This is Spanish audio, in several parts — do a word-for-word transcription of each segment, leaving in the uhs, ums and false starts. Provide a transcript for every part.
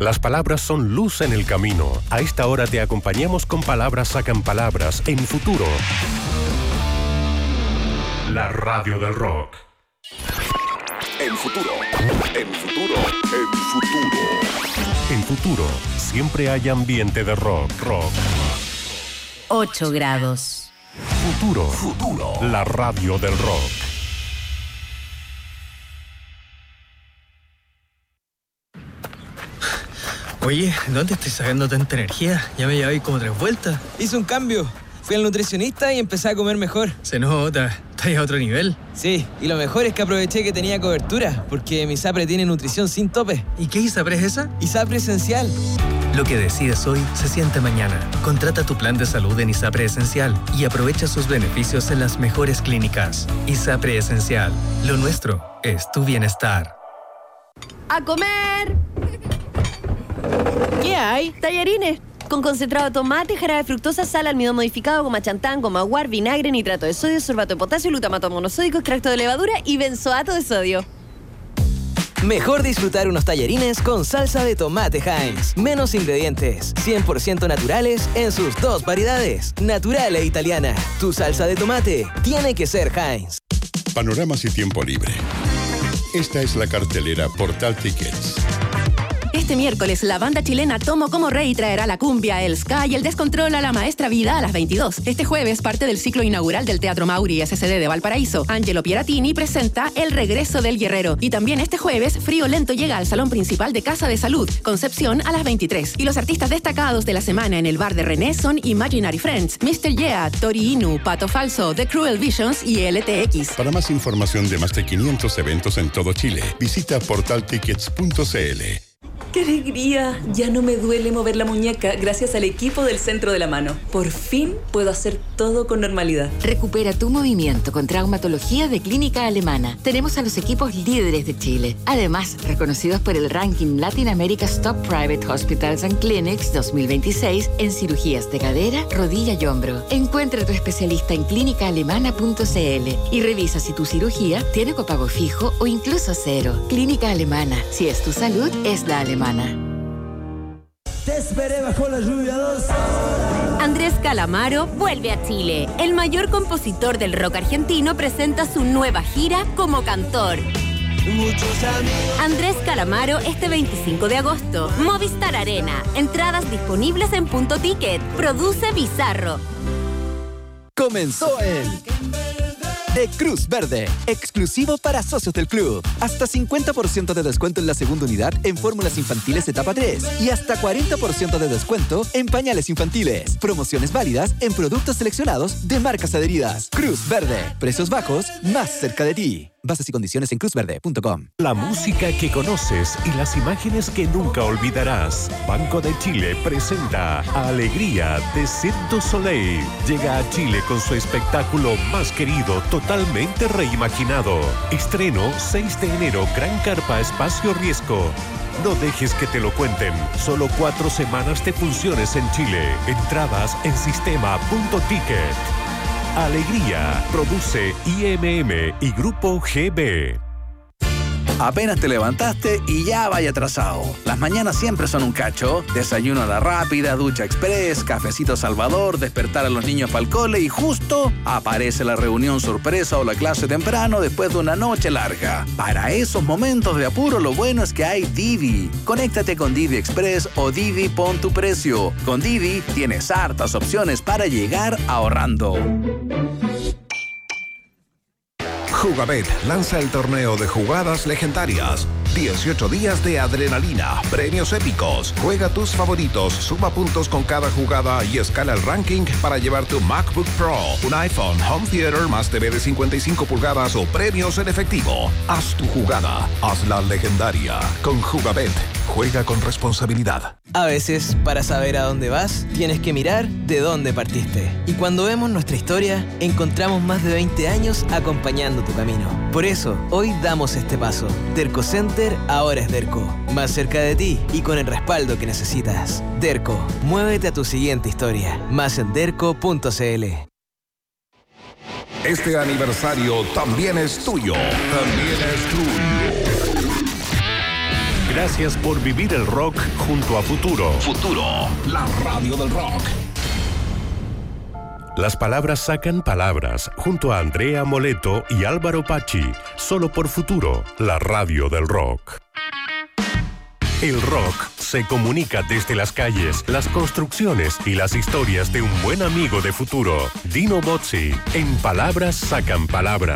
Las palabras son luz en el camino. A esta hora te acompañamos con Palabras Sacan Palabras en Futuro. La radio del rock. En Futuro, en Futuro, en Futuro. En Futuro, siempre hay ambiente de rock, rock. ocho grados. Futuro, Futuro, la radio del rock. Oye, ¿dónde estoy sacando tanta energía? Ya me llevé como tres vueltas. Hice un cambio. Fui al nutricionista y empecé a comer mejor. Se nota. ¿Estás a otro nivel? Sí, y lo mejor es que aproveché que tenía cobertura, porque mi ISAPRE tiene nutrición sin tope. ¿Y qué ISAPRE es esa? ISAPRE Esencial. Lo que decides hoy se siente mañana. Contrata tu plan de salud en ISAPRE Esencial y aprovecha sus beneficios en las mejores clínicas. ISAPRE Esencial. Lo nuestro es tu bienestar. ¡A comer! ¿Qué hay? Tallarines. Con concentrado de tomate, jarabe de fructosa, sal, almidón modificado, goma chantán, goma guar, vinagre, nitrato de sodio, sorbato de potasio, glutamato monosódico, extracto de levadura y benzoato de sodio. Mejor disfrutar unos tallarines con salsa de tomate Heinz. Menos ingredientes, cien por ciento naturales en sus dos variedades, natural e italiana. Tu salsa de tomate tiene que ser Heinz. Panoramas y tiempo libre. Esta es la cartelera Portal Tickets. Este miércoles, la banda chilena Tomo como Rey traerá la cumbia, el ska y el descontrol a la maestra Vida a las veintidós. Este jueves, parte del ciclo inaugural del Teatro Mauri S C D de Valparaíso. Angelo Pieratini presenta El regreso del guerrero. Y también este jueves, Frío Lento llega al salón principal de Casa de Salud, Concepción, a las veintitrés. Y los artistas destacados de la semana en el bar de René son Imaginary Friends, mister Yeah, Tori Inu, Pato Falso, The Cruel Visions y L T X. Para más información de más de quinientos eventos en todo Chile, visita portal tickets punto c l. ¡Qué alegría! Ya no me duele mover la muñeca gracias al equipo del Centro de la Mano. Por fin puedo hacer todo con normalidad. Recupera tu movimiento con traumatología de Clínica Alemana. Tenemos a los equipos líderes de Chile. Además, reconocidos por el ranking Latin America's Top Private Hospitals and Clinics dos mil veintiséis en cirugías de cadera, rodilla y hombro. Encuentra a tu especialista en clínica alemana punto c l y revisa si tu cirugía tiene copago fijo o incluso cero. Clínica Alemana. Si es tu salud, es la alemana. Te esperé bajo la lluvia dos horas. Andrés Calamaro vuelve a Chile. El mayor compositor del rock argentino presenta su nueva gira como cantor. Andrés Calamaro este veinticinco de agosto. Movistar Arena. Entradas disponibles en Punto Ticket. Produce Bizarro. Comenzó el de Cruz Verde, exclusivo para socios del club. Hasta cincuenta por ciento de descuento en la segunda unidad en fórmulas infantiles etapa tres y hasta cuarenta por ciento de descuento en pañales infantiles. Promociones válidas en productos seleccionados de marcas adheridas. Cruz Verde, precios bajos, más cerca de ti. Bases y condiciones en cruz verde punto com. La música que conoces y las imágenes que nunca olvidarás. Banco de Chile presenta Alegría de Cirque du Soleil. Llega a Chile con su espectáculo más querido, totalmente reimaginado. Estreno seis de enero, Gran Carpa Espacio Riesgo. No dejes que te lo cuenten. Solo cuatro semanas de funciones en Chile. Entradas en sistema punto ticket. Alegría, produce I M M y Grupo G B. Apenas te levantaste y ya vaya atrasado. Las mañanas siempre son un cacho. Desayuno a la rápida, ducha express, cafecito Salvador, despertar a los niños para el cole y justo aparece la reunión sorpresa o la clase temprano después de una noche larga. Para esos momentos de apuro, lo bueno es que hay Didi. Conéctate con Didi Express o Didi Pon tu Precio. Con Didi tienes hartas opciones para llegar ahorrando. Jugabet lanza el torneo de jugadas legendarias. dieciocho días de adrenalina, premios épicos. Juega tus favoritos, suma puntos con cada jugada y escala el ranking para llevar tu MacBook Pro, un iPhone, Home Theater más T V de cincuenta y cinco pulgadas o premios en efectivo. Haz tu jugada, hazla legendaria. Con Jugabet, juega con responsabilidad. A veces, para saber a dónde vas, tienes que mirar de dónde partiste. Y cuando vemos nuestra historia, encontramos más de veinte años acompañando tu camino. Por eso, hoy damos este paso. Derco Center ahora es Derco. Más cerca de ti y con el respaldo que necesitas. Derco, muévete a tu siguiente historia. Más en derco punto c l. Este aniversario también es tuyo. También es tuyo. Gracias por vivir el rock junto a Futuro. Futuro, la radio del rock. Las palabras sacan palabras, junto a Andrea Moleto y Álvaro Pachi, solo por Futuro, la radio del rock. El rock se comunica desde las calles, las construcciones y las historias de un buen amigo de Futuro, Dino Bozzi, en Palabras sacan palabras.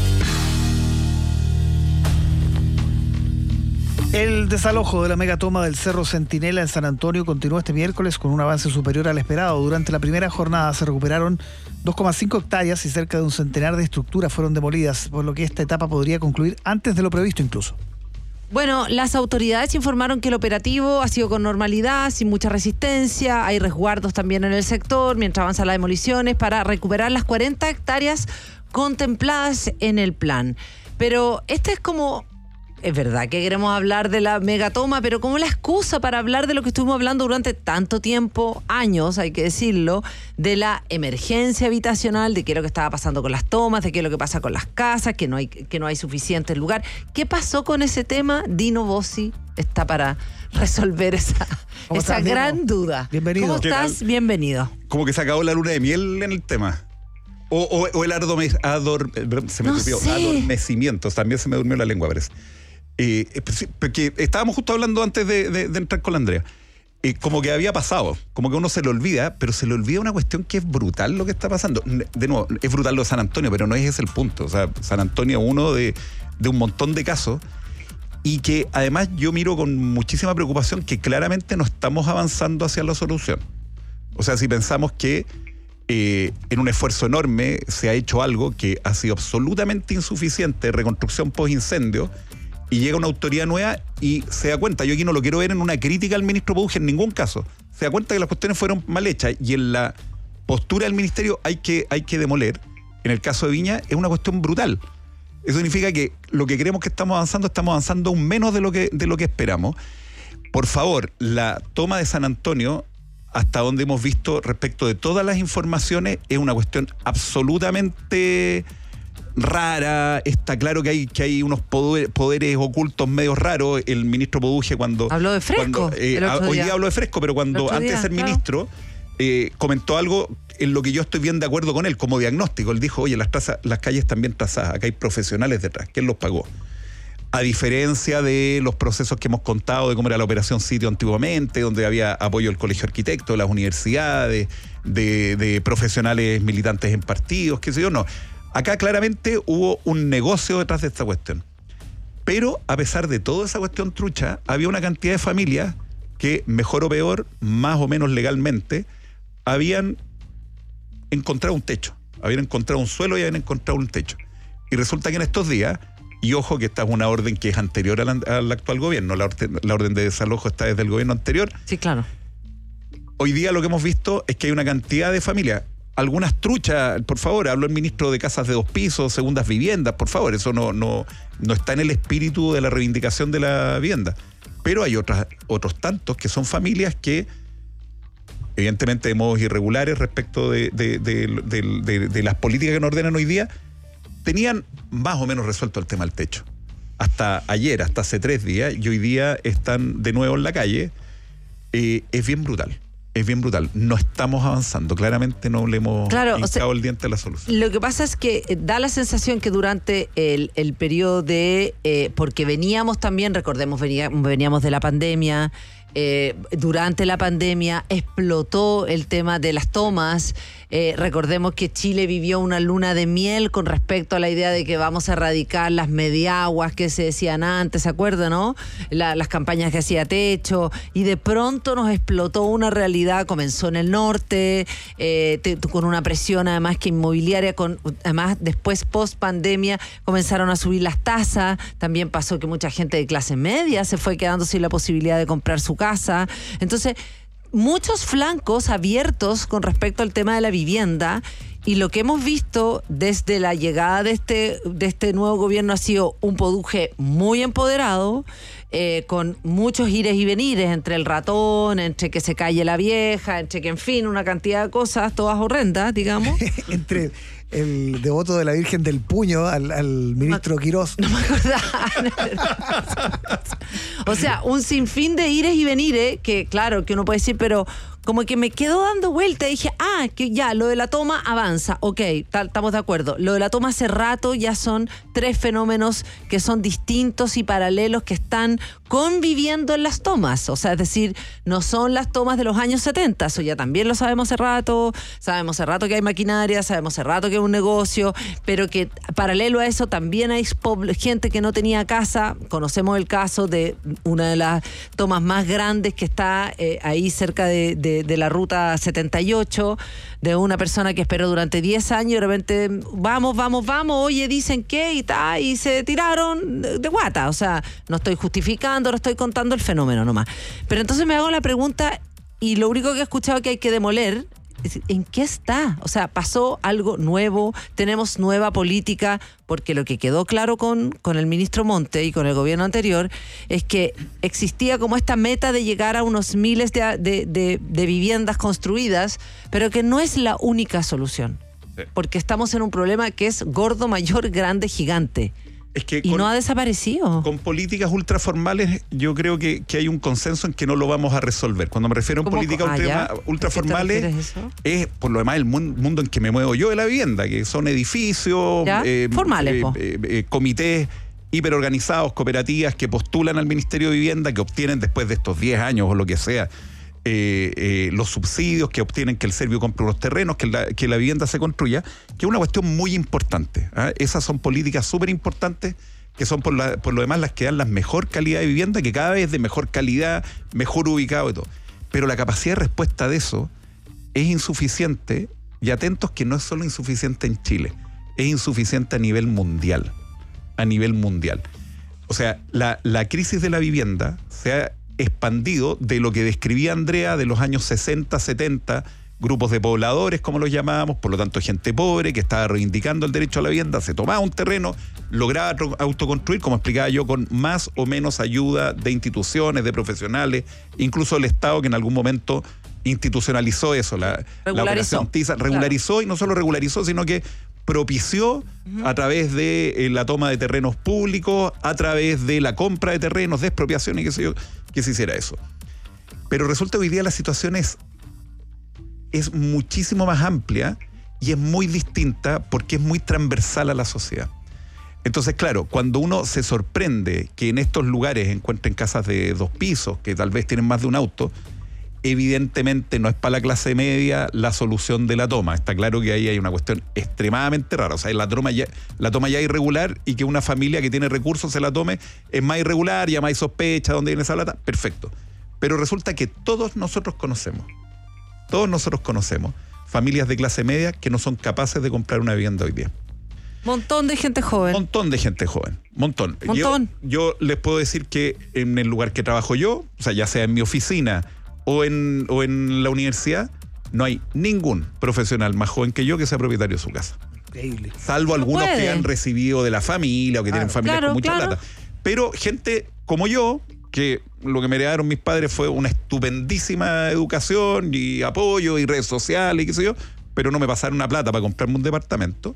El desalojo de la megatoma del Cerro Centinela en San Antonio continúa este miércoles con un avance superior al esperado. Durante la primera jornada se recuperaron dos coma cinco hectáreas y cerca de un centenar de estructuras fueron demolidas, por lo que esta etapa podría concluir antes de lo previsto incluso. Bueno, las autoridades informaron que el operativo ha sido con normalidad, sin mucha resistencia. Hay resguardos también en el sector mientras avanzan las demoliciones para recuperar las cuarenta hectáreas contempladas en el plan. Pero este es como... Es verdad que queremos hablar de la megatoma, pero como la excusa para hablar de lo que estuvimos hablando durante tanto tiempo, años, hay que decirlo, de la emergencia habitacional, de qué es lo que estaba pasando con las tomas, de qué es lo que pasa con las casas, que no hay, que no hay suficiente lugar. ¿Qué pasó con ese tema? Dino Bozzi está para resolver esa, esa estás, gran Dino? duda. Bienvenido. ¿Cómo estás? Bienvenido. Como que se acabó la luna de miel en el tema. O, o, o el adorme, ador, se me no durmió, sé. adormecimientos. También se me durmió la lengua, parece. Eh, porque estábamos justo hablando antes de, de, de entrar con la Andrea, eh, como que había pasado, como que uno se le olvida, pero se le olvida una cuestión que es brutal lo que está pasando. De nuevo, es brutal lo de San Antonio, pero no es ese el punto. O sea, San Antonio es uno de, de un montón de casos, y que además yo miro con muchísima preocupación que claramente no estamos avanzando hacia la solución. O sea, si pensamos que eh, en un esfuerzo enorme se ha hecho algo que ha sido absolutamente insuficiente, reconstrucción post-incendio, y llega una autoridad nueva y se da cuenta, yo aquí no lo quiero ver en una crítica al ministro Poduje en ningún caso, se da cuenta que las cuestiones fueron mal hechas y en la postura del ministerio hay que, hay que demoler. En el caso de Viña es una cuestión brutal. Eso significa que lo que creemos que estamos avanzando, estamos avanzando aún menos de lo que, de lo que esperamos. Por favor, la toma de San Antonio, hasta donde hemos visto respecto de todas las informaciones, es una cuestión absolutamente rara. Está claro que hay, que hay unos poder, poderes ocultos medios raros. El ministro Poduje cuando... Habló de Fresco. Cuando, eh, hoy día habló de Fresco, pero cuando antes día, de ser claro. ministro, eh, comentó algo en lo que yo estoy bien de acuerdo con él, como diagnóstico. Él dijo, oye, las, trazas, las calles están bien trazadas, acá hay profesionales detrás. ¿Quién los pagó? A diferencia de los procesos que hemos contado de cómo era la operación Sitio antiguamente, donde había apoyo del Colegio de Arquitectos, las universidades, de, de profesionales militantes en partidos, qué sé yo, no. Acá claramente hubo un negocio detrás de esta cuestión. Pero a pesar de toda esa cuestión trucha, había una cantidad de familias que, mejor o peor, más o menos legalmente, habían encontrado un techo. Habían encontrado un suelo y habían encontrado un techo. Y resulta que en estos días, y ojo que esta es una orden que es anterior al, al actual gobierno, la orden, la orden de desalojo está desde el gobierno anterior. Sí, claro. Hoy día lo que hemos visto es que hay una cantidad de familias, algunas truchas, por favor, habló el ministro de casas de dos pisos, segundas viviendas, por favor, eso no, no, no está en el espíritu de la reivindicación de la vivienda. Pero hay otras, otros tantos que son familias que, evidentemente de modos irregulares respecto de, de, de, de, de, de las políticas que nos ordenan hoy día, tenían más o menos resuelto el tema del techo. Hasta ayer, hasta hace tres días, y hoy día están de nuevo en la calle. Eh, es bien brutal. Es bien brutal. No estamos avanzando. Claramente no le hemos claro, hincado o sea, el diente a la solución. Lo que pasa es que da la sensación que durante el, el periodo de... Eh, porque veníamos también, recordemos, veníamos, veníamos de la pandemia. Eh, durante la pandemia explotó el tema de las tomas. Eh, recordemos que Chile vivió una luna de miel con respecto a la idea de que vamos a erradicar las mediaguas que se decían antes, ¿se acuerdan, no? La, las campañas que hacía Techo, y de pronto nos explotó una realidad, comenzó en el norte, eh, te, con una presión además que inmobiliaria, con, además después post pandemia comenzaron a subir las tasas, también pasó que mucha gente de clase media se fue quedando sin la posibilidad de comprar su casa, entonces muchos flancos abiertos con respecto al tema de la vivienda, y lo que hemos visto desde la llegada de este, de este nuevo gobierno ha sido un Poduje muy empoderado, eh, con muchos ires y venires entre el ratón, entre que se calle la vieja, entre que, en fin, una cantidad de cosas, todas horrendas, digamos. Entre el devoto de la Virgen del Puño al, al ministro Quirós. No me acordaba. O sea, un sinfín de ires y venires que, claro, que uno puede decir, pero como que me quedo dando vuelta y dije, ah, que ya, lo de la toma avanza, ok, estamos de acuerdo. Lo de la toma hace rato ya son tres fenómenos que son distintos y paralelos que están conviviendo en las tomas. O sea, es decir, no son las tomas de los años setenta, eso ya también lo sabemos hace rato, sabemos hace rato que hay maquinaria, sabemos hace rato que es un negocio, pero que paralelo a eso también hay gente que no tenía casa. Conocemos el caso de una de las tomas más grandes que está eh, ahí cerca de, de De, de la ruta setenta y ocho, de una persona que esperó durante diez años y de repente, vamos, vamos, vamos, oye, dicen que y ta, y se tiraron de, de guata. O sea, no estoy justificando, no estoy contando el fenómeno nomás. Pero entonces me hago la pregunta, y lo único que he escuchado que hay que demoler, ¿en qué está? O sea, pasó algo nuevo, tenemos nueva política, porque lo que quedó claro con, con el ministro Monte y con el gobierno anterior es que existía como esta meta de llegar a unos miles de, de, de, de viviendas construidas, pero que no es la única solución. Sí. Porque estamos en un problema que es gordo, mayor, grande, gigante. Es que y con, no ha desaparecido. Con políticas ultraformales yo creo que, que hay un consenso en que no lo vamos a resolver. Cuando me refiero a políticas ah, ultra, ultraformales, es por lo demás el mundo en que me muevo yo de la vivienda, que son edificios, eh, formales, eh, eh, comités hiperorganizados, cooperativas que postulan al Ministerio de Vivienda, que obtienen después de estos diez años o lo que sea, Eh, eh, los subsidios, que obtienen que el Servio compre unos terrenos, que la, que la vivienda se construya, que es una cuestión muy importante. ¿eh? Esas son políticas súper importantes, que son por, la, por lo demás las que dan la mejor calidad de vivienda, que cada vez es de mejor calidad, mejor ubicado y todo. Pero la capacidad de respuesta de eso es insuficiente, y atentos que no es solo insuficiente en Chile, es insuficiente a nivel mundial. A nivel mundial. O sea, la, la crisis de la vivienda se ha expandido de lo que describía Andrea de los años sesenta, setenta, grupos de pobladores, como los llamábamos, por lo tanto gente pobre que estaba reivindicando el derecho a la vivienda, se tomaba un terreno, lograba autoconstruir, como explicaba yo, con más o menos ayuda de instituciones, de profesionales, incluso el Estado, que en algún momento institucionalizó eso, la, la operación Tiza, regularizó, claro. Y no solo regularizó, sino que propició uh-huh. a través de eh, la toma de terrenos públicos, a través de la compra de terrenos, de expropiación y qué sé yo, que se hiciera eso. Pero resulta que hoy día la situación es, es muchísimo más amplia y es muy distinta porque es muy transversal a la sociedad. Entonces, claro, cuando uno se sorprende que en estos lugares encuentren casas de dos pisos, que tal vez tienen más de un auto, evidentemente no es para la clase media la solución de la toma. Está claro que ahí hay una cuestión extremadamente rara. O sea, la toma ya, la toma ya irregular, y que una familia que tiene recursos se la tome es más irregular, ya más hay sospecha, ¿dónde viene esa plata? Perfecto. Pero resulta que todos nosotros conocemos, todos nosotros conocemos familias de clase media que no son capaces de comprar una vivienda hoy día. Montón de gente joven. Montón de gente joven. Montón. Montón. Yo, yo les puedo decir que en el lugar que trabajo yo, o sea, ya sea en mi oficina o en, o en la universidad, no hay ningún profesional más joven que yo que sea propietario de su casa. Increíble. Salvo no algunos puede. que han recibido de la familia o que Claro. tienen familias Claro, con mucha claro. plata. Pero gente como yo, que lo que me heredaron mis padres fue una estupendísima educación y apoyo y redes sociales y qué sé yo, pero no me pasaron una plata para comprarme un departamento.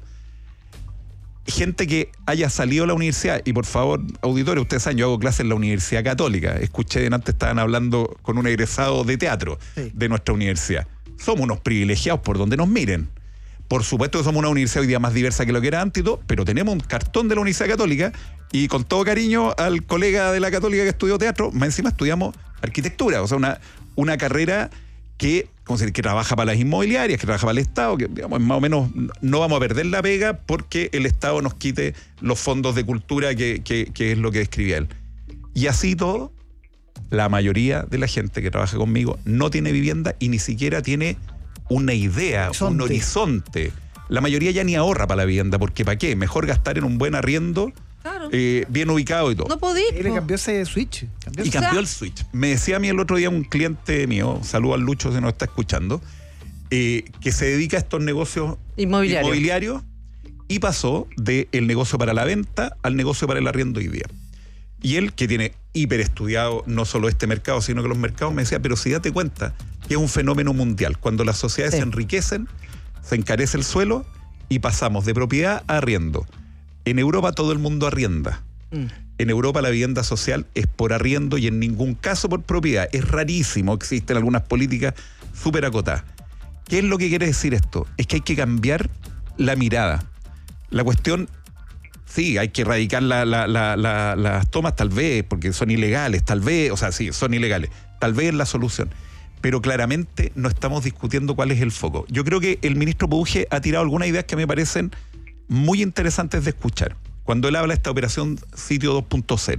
Gente que haya salido de la universidad, y por favor, auditores, ustedes saben, yo hago clases en la Universidad Católica. Escuché, antes estaban hablando con un egresado de teatro sí. de nuestra universidad. Somos unos privilegiados por donde nos miren. Por supuesto que somos una universidad hoy día más diversa que lo que era antes y todo, pero tenemos un cartón de la Universidad Católica, y con todo cariño al colega de la Católica que estudió teatro, más encima estudiamos arquitectura, o sea, una, una carrera que, ¿cómo se dice?, que trabaja para las inmobiliarias, que trabaja para el Estado, que digamos, más o menos no vamos a perder la pega porque el Estado nos quite los fondos de cultura, que, que, que es lo que describía él. Y así todo, la mayoría de la gente que trabaja conmigo no tiene vivienda y ni siquiera tiene una idea, horizonte. un horizonte. La mayoría ya ni ahorra para la vivienda, porque ¿para qué? Mejor gastar en un buen arriendo, claro. eh, bien ubicado y todo. No podí. Y le cambió ese switch. Cambió y ese... cambió el switch. Me decía a mí el otro día un cliente mío, saludo al Lucho si nos está escuchando, eh, que se dedica a estos negocios Inmobiliario. inmobiliario y pasó del negocio para la venta al negocio para el arriendo hoy día. Y él, que tiene hiperestudiado no solo este mercado, sino que los mercados, me decía, pero si date cuenta que es un fenómeno mundial. Cuando las sociedades sí. se enriquecen, se encarece el suelo y pasamos de propiedad a arriendo. En Europa todo el mundo arrienda. Mm. En Europa la vivienda social es por arriendo y en ningún caso por propiedad. Es rarísimo, existen algunas políticas súper acotadas. ¿Qué es lo que quiere decir esto? Es que hay que cambiar la mirada. La cuestión, sí, hay que erradicar la, la, la, la, las tomas tal vez, porque son ilegales, tal vez, o sea, sí, son ilegales. Tal vez es la solución. Pero claramente no estamos discutiendo cuál es el foco. Yo creo que el ministro Pouge ha tirado algunas ideas que me parecen muy interesantes de escuchar. Cuando él habla de esta operación sitio dos punto cero.